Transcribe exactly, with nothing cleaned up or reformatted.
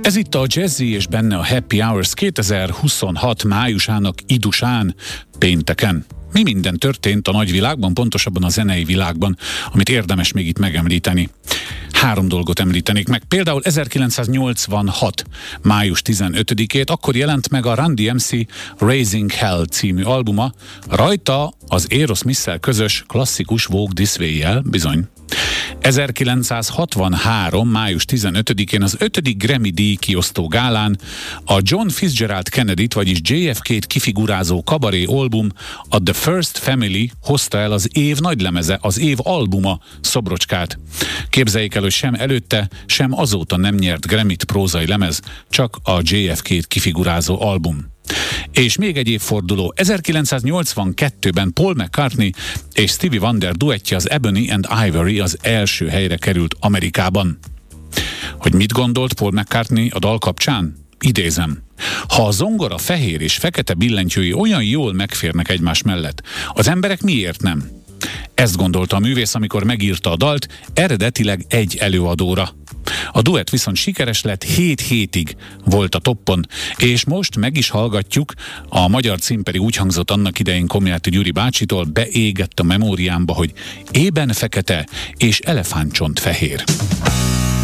Ez itt a Jazzy és benne a Happy Hours kétezer-huszonhat májusának idusán, pénteken. Mi minden történt a nagyvilágban, pontosabban a zenei világban, amit érdemes még itt megemlíteni. Három dolgot említenék meg. Például ezerkilencszáznyolcvanhat. május tizenötödikét, akkor jelent meg a Run D M C Raising Hell című albuma, rajta az Aerosmith-szel közös klasszikus Walk This Way-jel, bizony. ezerkilencszázhatvanhárom. május tizenötödikén az ötödik Grammy-díj kiosztó gálán a John Fitzgerald Kennedy-t, vagyis J F K-t kifigurázó kabaré album, a The First Family hozta el az év nagylemeze, az év albuma szobrocskát. Képzeljék el, hogy sem előtte, sem azóta nem nyert Grammy-t prózai lemez, csak a J F K-t kifigurázó album. És még egy évforduló. ezerkilencszáznyolcvankettőben Paul McCartney és Stevie Wonder duettje, az Ebony and Ivory az első helyre került Amerikában. Hogy mit gondolt Paul McCartney a dal kapcsán? Idézem. Ha a zongora fehér és fekete billentyűi olyan jól megférnek egymás mellett, az emberek miért nem? Ezt gondolta a művész, amikor megírta a dalt, eredetileg egy előadóra. A duett viszont sikeres lett, hét hétig volt a toppon, és most meg is hallgatjuk, a magyar cím pedig úgy hangzott annak idején Komjáti Gyuri bácsitól, beégett a memóriámba, hogy ében fekete és elefántcsont fehér.